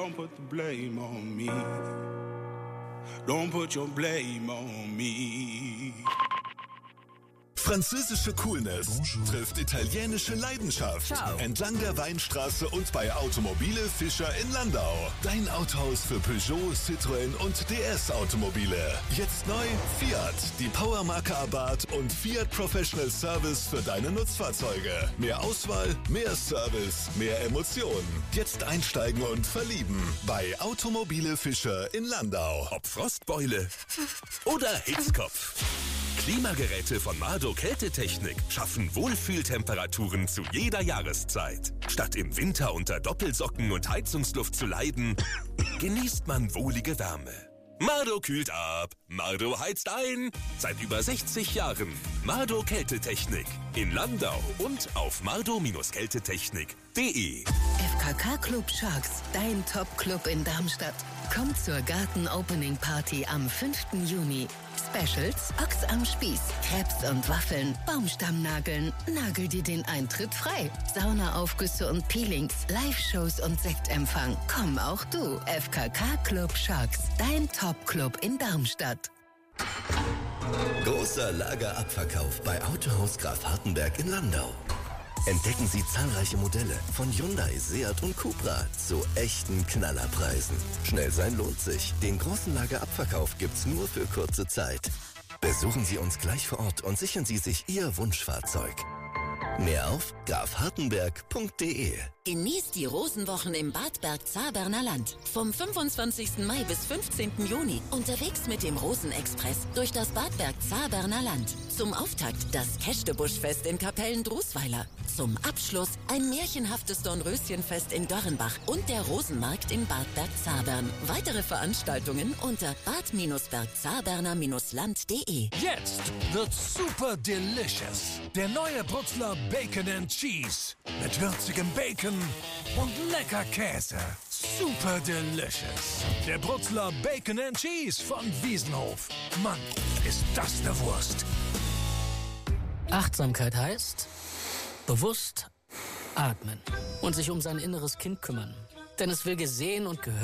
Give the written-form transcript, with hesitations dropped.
Don't put the blame on me. Don't put your blame on me. Französische Coolness trifft italienische Leidenschaft. Ciao. Entlang der Weinstraße und bei Automobile Fischer in Landau. Dein Autohaus für Peugeot, Citroën und DS-Automobile. Jetzt neu Fiat, die Powermarke Abarth und Fiat Professional Service für deine Nutzfahrzeuge. Mehr Auswahl, mehr Service, mehr Emotionen. Jetzt einsteigen und verlieben bei Automobile Fischer in Landau. Ob Frostbeule oder Hitzkopf. Klimageräte von Mardo Kältetechnik schaffen Wohlfühltemperaturen zu jeder Jahreszeit. Statt im Winter unter Doppelsocken und Heizungsluft zu leiden, genießt man wohlige Wärme. Mardo kühlt ab, Mardo heizt ein. Seit über 60 Jahren. Mardo Kältetechnik in Landau und auf mardo-kältetechnik.de. FKK Club Sharks, dein Top-Club in Darmstadt. Komm zur Garten-Opening-Party am 5. Juni. Specials, Ochs am Spieß, Crepes und Waffeln, Baumstammnageln, nagel dir den Eintritt frei. Saunaaufgüsse und Peelings, Live-Shows und Sektempfang. Komm auch du, FKK Club Sharks, dein Top-Club in Darmstadt. Großer Lagerabverkauf bei Autohaus Graf Hartenberg in Landau. Entdecken Sie zahlreiche Modelle von Hyundai, Seat und Cupra zu echten Knallerpreisen. Schnell sein lohnt sich. Den großen Lagerabverkauf gibt's nur für kurze Zeit. Besuchen Sie uns gleich vor Ort und sichern Sie sich Ihr Wunschfahrzeug. Mehr auf grafhartenberg.de. Genießt die Rosenwochen im Bad Bergzabern Land. Vom 25. Mai bis 15. Juni unterwegs mit dem Rosenexpress durch das Bad Bergzabern Land. Zum Auftakt das Kästebuschfest in Kapellen-Drusweiler. Zum Abschluss ein märchenhaftes Dornröschenfest in Dörrenbach und der Rosenmarkt in Bad Bergzabern. Weitere Veranstaltungen unter bad-bergzaberner-land.de. Jetzt wird's super delicious. Der neue Brutzler Bacon and Cheese. Mit würzigem Bacon und lecker Käse. Super delicious. Der Brutzler Bacon and Cheese von Wiesenhof. Mann, ist das eine Wurst. Achtsamkeit heißt bewusst atmen und sich um sein inneres Kind kümmern. Denn es will gesehen und gehört